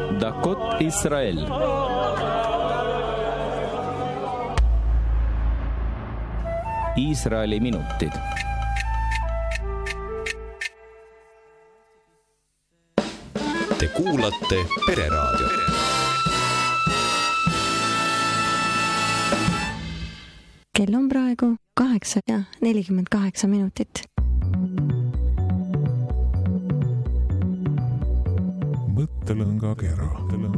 דקות ישראל. Iisraeli minutid. Te kuulate Pereraadio. Kell on praegu 8:48. Mõttelõnga kera.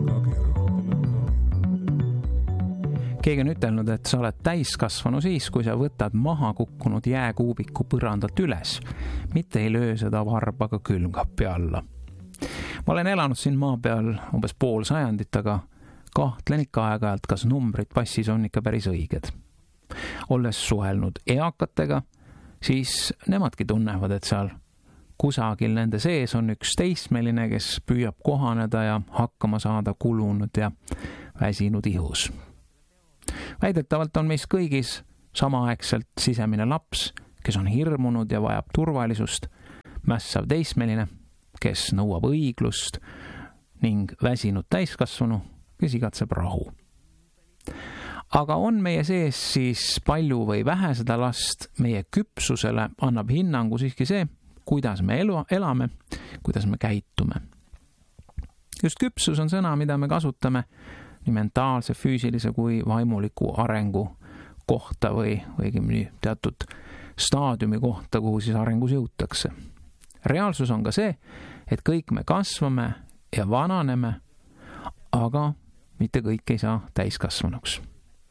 Keegi on ütelnud, et sa oled täiskasvanu siis, kui sa võtad maha kukkunud jääkuubiku põrandalt üles, mitte ei löö seda varbaga külmkapi alla. Ma olen elanud siin maa peal umbes pool sajandit, aga kahtlen ikka aeg-ajalt, kas numbrid passis on ikka päris õiged. Olles suhelnud eakatega, siis nemadki tunnevad, et seal kusagil nende sees on üks teismeline, kes püüab kohaneda ja hakkama saada kulunud ja väsinud ihus. Väidetavalt on meis kõigis samaaegselt sisemine laps, kes on hirmunud ja vajab turvalisust, mässav teismeline, kes nõuab õiglust ning väsinud täiskasvanu, kes igatseb rahu. Aga on meie sees siis palju või vähe seda last, meie küpsusele annab hinnangu siiski see, kuidas me elame, kuidas me käitume. Just küpsus on sõna, mida me kasutame nii mentaalse, füüsilise kui vaimuliku arengu kohta või õigemini teatud staadiumi kohta, kuhu siis arengus jõutakse. Reaalsus on ka see, et kõik me kasvame ja vananeme, aga mitte kõik ei saa täiskasvanuks.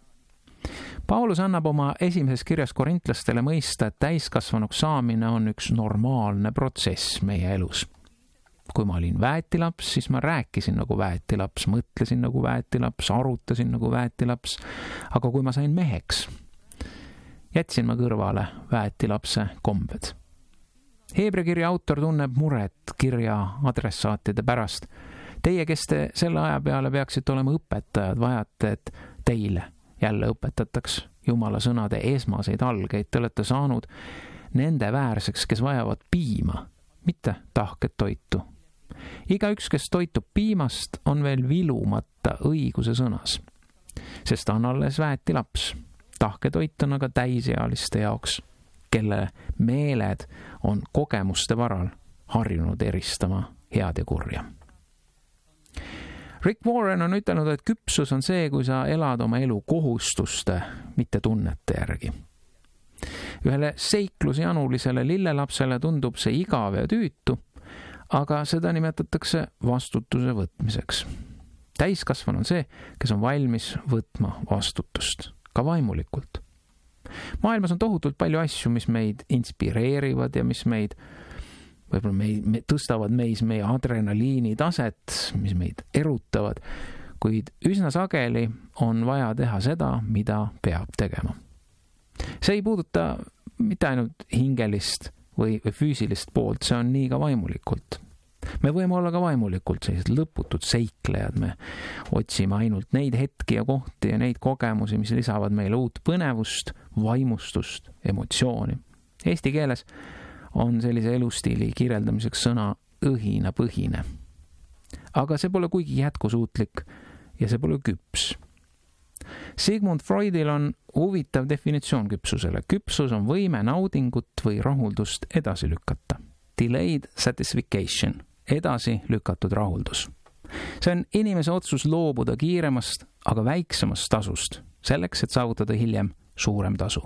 Paulus annab oma esimeses kirjas korintlastele mõista, et täiskasvanuks saamine on üks normaalne protsess meie elus. Kui ma olin väetilaps, siis ma rääkisin nagu väetilaps, mõtlesin nagu väetilaps, arutasin nagu väetilaps, aga kui ma sain meheks, jätsin ma kõrvale väetilapse kombed. Heebrea kirja autor tunneb muret kirja adressaatide pärast. Teie, kes te selle aja peale peaksite olema õpetajad, vajate, et teile jälle õpetataks Jumala sõnade esmaseid algeid. Te olete saanud nende väärseks, kes vajavad piima, mitte tahket toitu. Igaüks, kes toitub piimast, on veel vilumata õiguse sõnas, sest on alles väetilaps. Tahke toit on aga täisealiste jaoks, kelle meeled on kogemuste varal harjunud eristama head ja kurja. Rick Warren on ütelnud, et küpsus on see, kui sa elad oma elu kohustuste, mitte tunnete järgi. Ühele seiklusjanulisele lillelapsele tundub see igav ja tüütu, aga seda nimetatakse vastutuse võtmiseks. Täiskasvanu on see, kes on valmis võtma vastutust, ka vaimulikult. Maailmas on tohutult palju asju, mis meid inspireerivad ja mis meid võib-olla tõstavad meis meie adrenaliini taset, mis meid erutavad, kuid üsna sageli on vaja teha seda, mida peab tegema. See ei puuduta mitte ainult hingelist või füüsilist poolt, see on nii ka vaimulikult. Me võime olla ka vaimulikult sellised lõputud seiklejad, me otsime ainult neid hetki ja kohti ja neid kogemusi, mis lisavad meile uut põnevust, vaimustust, emotsiooni. Eesti keeles on sellise elustiili kirjeldamiseks sõna õhinapõhine. Aga see pole kuigi jätkusuutlik ja see pole küps. Sigmund Freudil on huvitav definitsioon küpsusele. Küpsus on võime naudingut või rahuldust edasi lükata. Delayed satisfaction, edasi lükatud rahuldus. See on inimese otsus loobuda kiiremast, aga väiksemast tasust, selleks, et saavutada hiljem suurem tasu.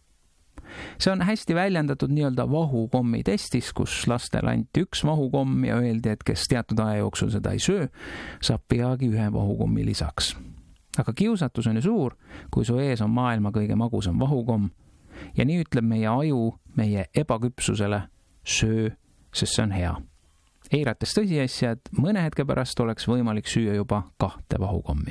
See on hästi väljendatud nii-öelda vahukommi testis, kus lastele anti üks vahukomm ja öeldi, et kes teatud aja jooksul seda ei söö, saab peagi ühe vahukommi lisaks. Aga kiusatus on ju suur, kui su ees on maailma kõige magusam vahukomm ja nii ütleb meie aju meie ebaküpsusele söö, sest see on hea. Eirates tõsiasja, et mõne hetke pärast oleks võimalik süüa juba 2 vahukommi.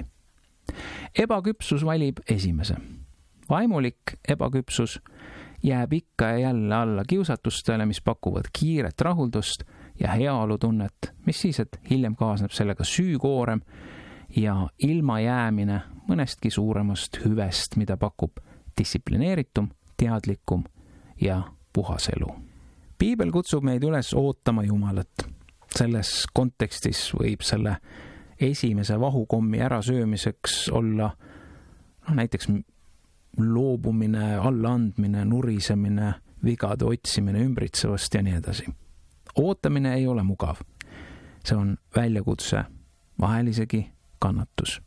Ebaküpsus valib esimese. Vaimulik ebaküpsus jääb ikka ja jälle alla kiusatustele, mis pakuvad kiiret rahuldust ja heaolutunnet, mis siis, et hiljem kaasneb sellega süükoorem ja ilmajäämine mõnestki suuremast hüvest, mida pakub distsiplineeritum, teadlikum ja puhas elu. Piibel kutsub meid üles ootama Jumalat. Selles kontekstis võib selle esimese vahukommi ärasöömiseks olla näiteks loobumine, allaandmine, nurisemine, vigade otsimine ümbritsevast ja nii edasi. Ootamine ei ole mugav. See on väljakutse, vahel isegi kannatus.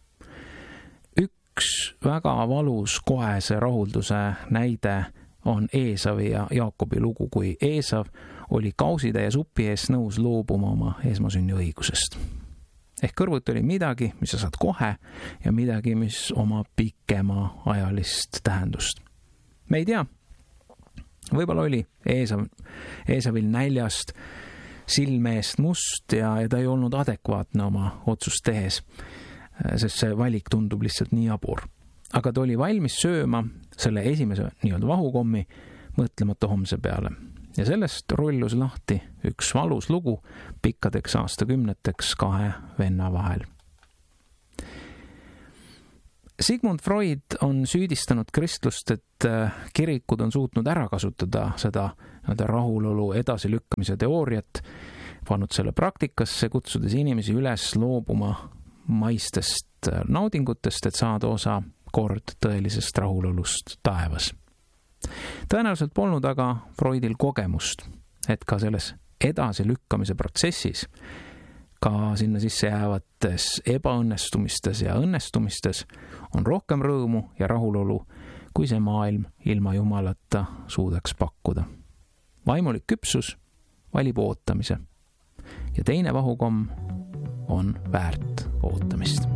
Üks väga valus kohese rahulduse näide on Eesavi ja Jaakobi lugu, kui Eesav oli kausitäie supi eest nõus loobuma oma esmasünni õigusest. Ehk kõrvuti oli midagi, mis sa saad kohe ja midagi, mis omab pikema ajalist tähendust. Me ei tea, võib-olla oli Eesavil näljast silme eest must ja ta ei olnud adekvaatne oma otsust tehes, sest see valik tundub lihtsalt nii jabur. Aga ta oli valmis sööma selle esimese nii-öelda vahukommi mõtlemata homse peale. Ja sellest rullus lahti üks valus lugu pikkadeks aastakümneteks kahe venna vahel. Sigmund Freud on süüdistanud kristlust, et kirikud on suutnud ära kasutada seda rahulolu edasilükkamise teooriat, pannud selle praktikasse, kutsudes inimesi üles loobuma maistest naudingutest, et saada osa kord tõelisest rahulolust taevas. Tõenäoliselt polnud aga Freudil kogemust, et ka selles edasilükkamise protsessis, ka sinna sisse jäävates ebaõnnestumistes ja õnnestumistes on rohkem rõõmu ja rahulolu, kui see maailm ilma Jumalata suudaks pakkuda. Vaimulik küpsus valib ootamise ja teine vahukomm on väärt ootamist.